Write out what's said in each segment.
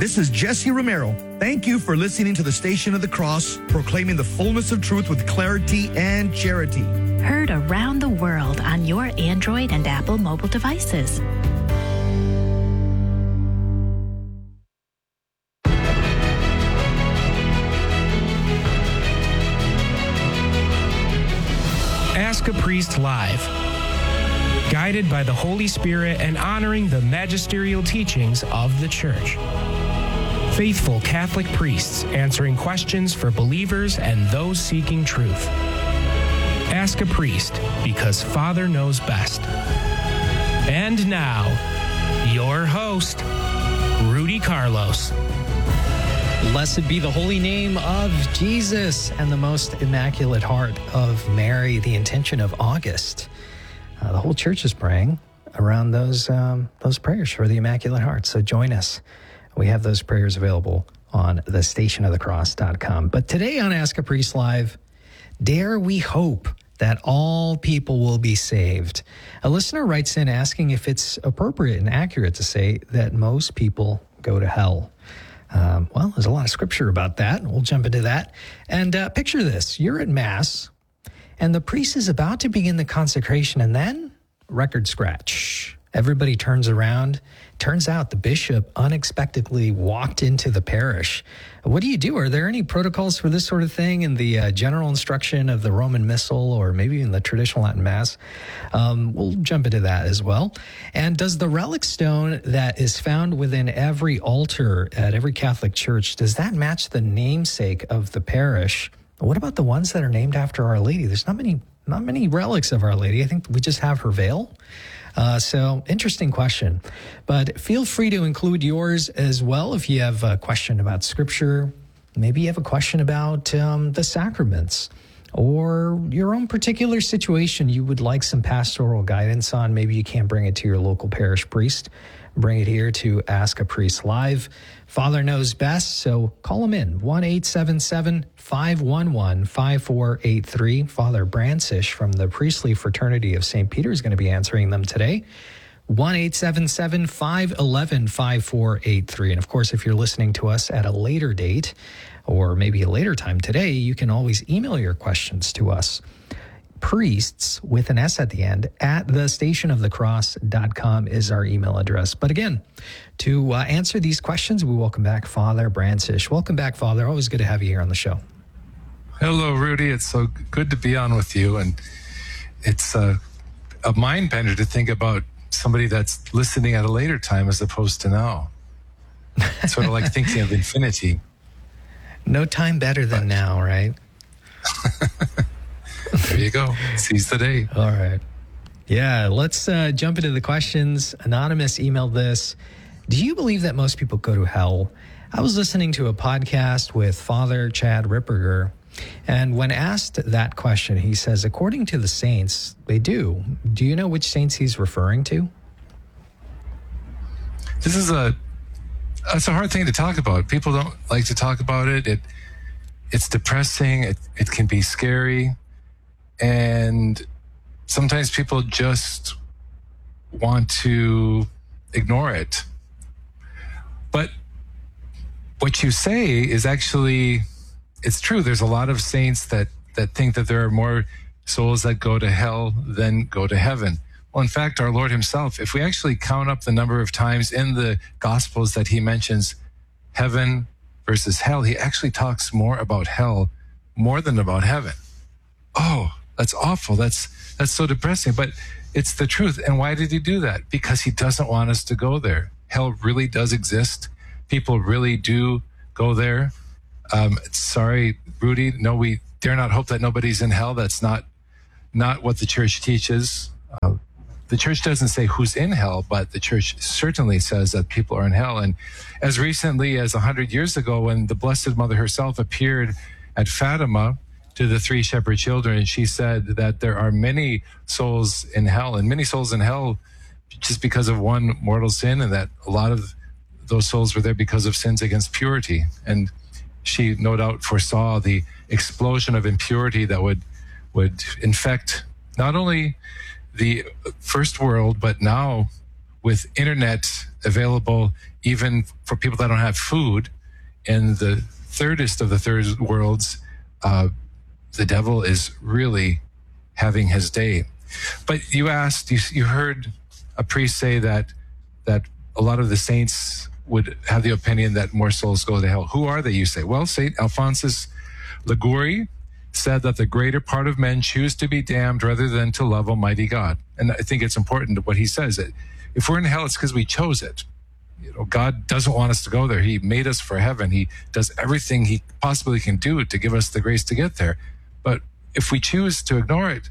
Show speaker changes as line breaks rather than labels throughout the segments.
This is Jesse Romero. Thank you for listening to the Station of the Cross, proclaiming the fullness of truth with clarity and charity.
Heard around the world on your Android and Apple mobile devices.
Ask a Priest Live. Guided by the Holy Spirit and honoring the magisterial teachings of the Church. Faithful Catholic priests answering questions for believers and those seeking truth. Ask a Priest, because Father knows best. And now, your host, Rudy Carlos.
Blessed be the holy name of Jesus and the most immaculate heart of Mary, the intention of August. The whole church is praying around those prayers for the Immaculate Heart. So join us. We have those prayers available on thestationofthecross.com. But today on Ask a Priest Live, dare we hope that all people will be saved? A listener writes in asking if it's appropriate and accurate to say that most people go to hell. Well, there's a lot of scripture about that. We'll jump into that. And picture this. You're at Mass, and the priest is about to begin the consecration, and then record scratch. Everybody turns around. Turns out the bishop unexpectedly walked into the parish. What do you do? Are there any protocols for this sort of thing in the general instruction of the Roman Missal or maybe in the traditional Latin Mass? We'll jump into that as well. And does the relic stone that is found within every altar at every Catholic church, does that match the namesake of the parish? What about the ones that are named after Our Lady? There's not many relics of Our Lady. I think we just have her veil. So interesting question, but feel free to include yours as well. If you have a question about scripture, maybe you have a question about the sacraments or your own particular situation you would like some pastoral guidance on. Maybe you can't bring it to your local parish priest. Bring it here to Ask a Priest Live. Father knows best, so call him in, 1-877-511-5483. Father Brancish from the Priestly Fraternity of St. Peter is going to be answering them today, 1-877-511-5483. And of course, if you're listening to us at a later date or maybe a later time today, you can always email your questions to us. Priests with an S at the end at thestationofthecross.com is our email address. But again, to answer these questions, we welcome back Father Brancish. Welcome back, Father. Always good to have you here on the show.
Hello, Rudy. It's so good to be on with you. And it's a mind bender to think about somebody that's listening at a later time as opposed to now. It's sort of like thinking of infinity.
No time better than now, right?
There you go. Seize the day.
All right. Yeah, let's jump into the questions. Anonymous emailed this. Do you believe that most people go to hell? I was listening to a podcast with Father Chad Ripperger, and when asked that question, he says, according to the saints, they do. Do you know which saints he's referring to?
This is it's a hard thing to talk about. People don't like to talk about it. It's depressing. It can be scary. And sometimes people just want to ignore it. But what you say is actually, it's true. There's a lot of saints that think that there are more souls that go to hell than go to heaven. Well, in fact, our Lord himself, if we actually count up the number of times in the Gospels that he mentions heaven versus hell, he actually talks more about hell more than about heaven. Oh, that's awful. That's so depressing, but it's the truth. And why did he do that? Because he doesn't want us to go there. Hell really does exist. People really do go there. Sorry, Rudy. No, we dare not hope that nobody's in hell. That's not what the church teaches. The church doesn't say who's in hell, but the church certainly says that people are in hell. And as recently as 100 years ago, when the Blessed Mother herself appeared at Fatima to the three shepherd children, and she said that there are many souls in hell, and many souls in hell just because of one mortal sin, and that a lot of those souls were there because of sins against purity. And she no doubt foresaw the explosion of impurity that would infect not only the first world, but now with internet available even for people that don't have food. In the thirdest of the third worlds, the devil is really having his day. But you asked, you heard a priest say that a lot of the saints would have the opinion that more souls go to hell. Who are they, you say? Well, St. Alphonsus Liguori said that the greater part of men choose to be damned rather than to love Almighty God. And I think it's important what he says. That if we're in hell, it's because we chose it. God doesn't want us to go there. He made us for heaven. He does everything he possibly can do to give us the grace to get there. But if we choose to ignore it,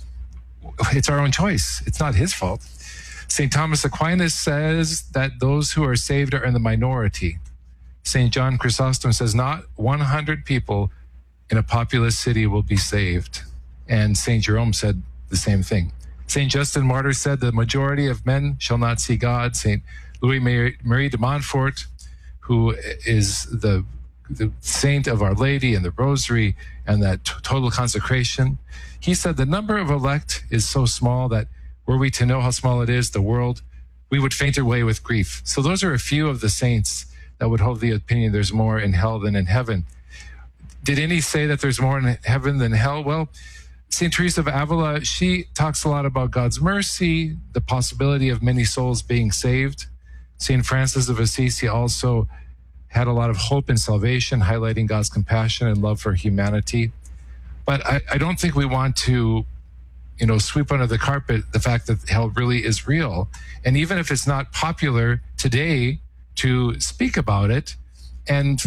it's our own choice. It's not his fault. St. Thomas Aquinas says that those who are saved are in the minority. St. John Chrysostom says not 100 people in a populous city will be saved. And St. Jerome said the same thing. St. Justin Martyr said the majority of men shall not see God. St. Louis Marie de Montfort, who is the saint of Our Lady and the Rosary and that total consecration, he said the number of elect is so small that were we to know how small it is, the world, we would faint away with grief. So those are a few of the saints that would hold the opinion there's more in hell than in heaven. Did any say that there's more in heaven than hell? Well, St. Teresa of Avila, she talks a lot about God's mercy, the possibility of many souls being saved. St. Francis of Assisi also had a lot of hope in salvation, highlighting God's compassion and love for humanity. But I don't think we want to, sweep under the carpet the fact that hell really is real. And even if it's not popular today to speak about it, and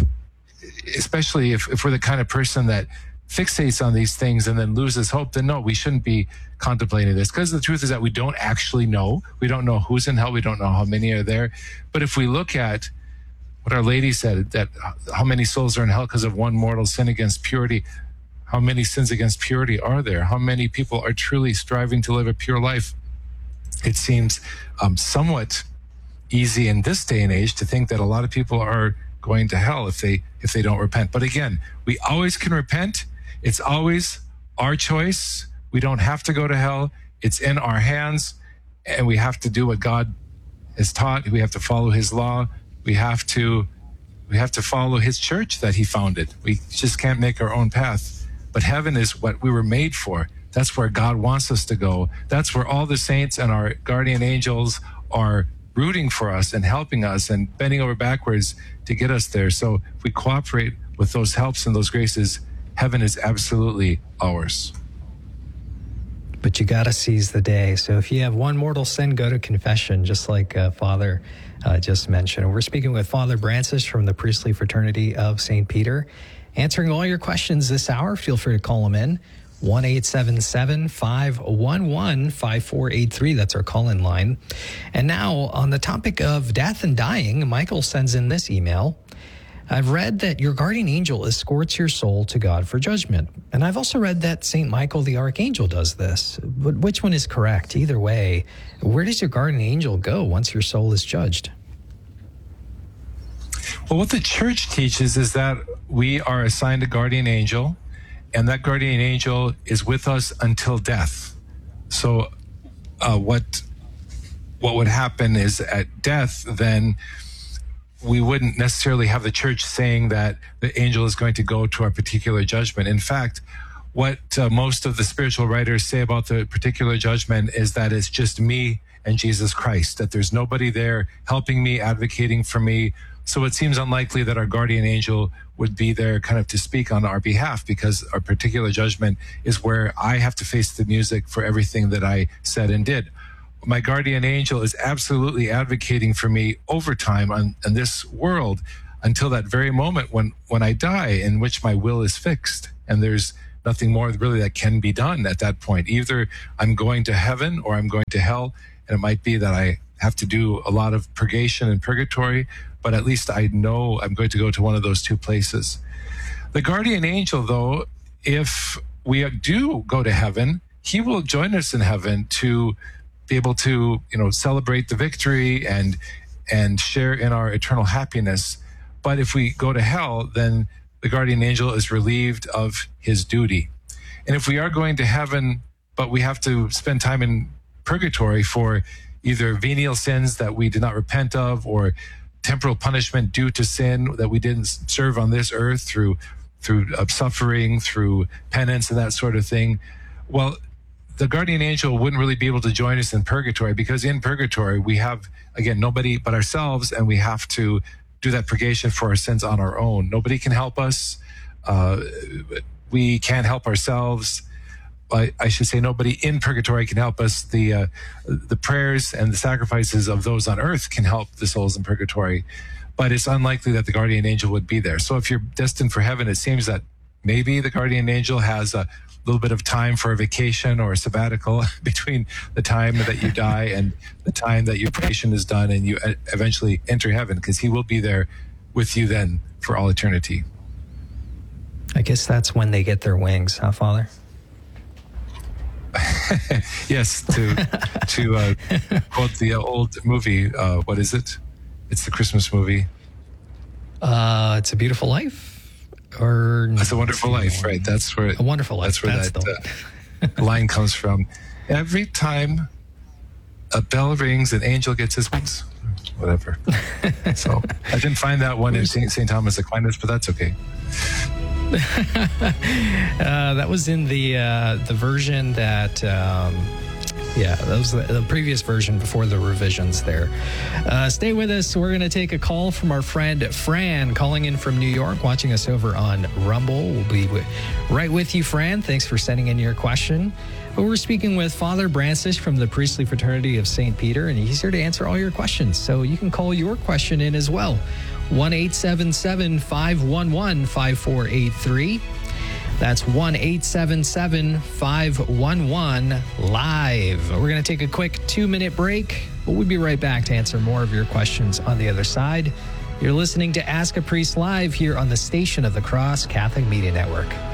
especially if we're the kind of person that fixates on these things and then loses hope, then no, we shouldn't be contemplating this. Because the truth is that we don't actually know. We don't know who's in hell. We don't know how many are there. But if we look at what Our Lady said, that how many souls are in hell because of one mortal sin against purity, how many sins against purity are there? How many people are truly striving to live a pure life? It seems somewhat easy in this day and age to think that a lot of people are going to hell if they don't repent. But again, we always can repent. It's always our choice. We don't have to go to hell. It's in our hands, and we have to do what God has taught. We have to follow his law. We have to follow his church that he founded. We just can't make our own path. But heaven is what we were made for. That's where God wants us to go. That's where all the saints and our guardian angels are rooting for us and helping us and bending over backwards to get us there. So if we cooperate with those helps and those graces, heaven is absolutely ours.
But you got to seize the day. So if you have one mortal sin, go to confession, just like Father just mentioned. We're speaking with Father Brancis from the Priestly Fraternity of St. Peter, answering all your questions this hour. Feel free to call them in. 1-877-511-5483. That's our call-in line. And now, on the topic of death and dying, Michael sends in this email. I've read that your guardian angel escorts your soul to God for judgment. And I've also read that St. Michael the Archangel does this. But which one is correct? Either way, where does your guardian angel go once your soul is judged?
Well, what the church teaches is that we are assigned a guardian angel, and that guardian angel is with us until death. So what would happen is at death, then we wouldn't necessarily have the church saying that the angel is going to go to our particular judgment. In fact, what most of the spiritual writers say about the particular judgment is that it's just me and Jesus Christ, that there's nobody there helping me, advocating for me. So it seems unlikely that our guardian angel would be there kind of to speak on our behalf, because our particular judgment is where I have to face the music for everything that I said and did. My guardian angel is absolutely advocating for me over time in this world until that very moment when I die, in which my will is fixed. And there's nothing more really that can be done at that point. Either I'm going to heaven or I'm going to hell. And it might be that I have to do a lot of purgation and purgatory, but at least I know I'm going to go to one of those two places. The guardian angel, though, if we do go to heaven, he will join us in heaven to be able to, celebrate the victory and share in our eternal happiness. But if we go to hell, then the guardian angel is relieved of his duty. And if we are going to heaven, but we have to spend time in purgatory for either venial sins that we did not repent of, or temporal punishment due to sin that we didn't serve on this earth through suffering, through penance and that sort of thing. Well, the guardian angel wouldn't really be able to join us in purgatory, because in purgatory we have, again, nobody but ourselves, and we have to do that purgation for our sins on our own. Nobody can help us. We can't help ourselves. I should say nobody in purgatory can help us. The prayers and the sacrifices of those on earth can help the souls in purgatory, but it's unlikely that the guardian angel would be there. So if you're destined for heaven, it seems that maybe the guardian angel has a little bit of time for a vacation or a sabbatical between the time that you die and the time that your purgation is done and you eventually enter heaven, because he will be there with you then for all eternity.
I guess that's when they get their wings, huh, Father?
Yes, to quote the old movie, what is it? It's the Christmas movie.
It's a Beautiful Life, or
It's a Wonderful Life, right? That's where
A Wonderful Life.
That's where that line comes from. Every time a bell rings, an angel gets his wings. Whatever. So I didn't find that one in St. Thomas Aquinas, but that's okay.
That was in the version that, that was the previous version before the revisions there. Stay with us. We're going to take a call from our friend Fran, calling in from New York, watching us over on Rumble. We'll be right with you, Fran. Thanks for sending in your question. But we're speaking with Father Brancis from the Priestly Fraternity of St. Peter, and he's here to answer all your questions. So you can call your question in as well. 1-877-511-5483. That's 1-877-511-LIVE. We're going to take a quick 2-minute break, but we'll be right back to answer more of your questions on the other side. You're listening to Ask a Priest Live here on the Station of the Cross Catholic Media Network.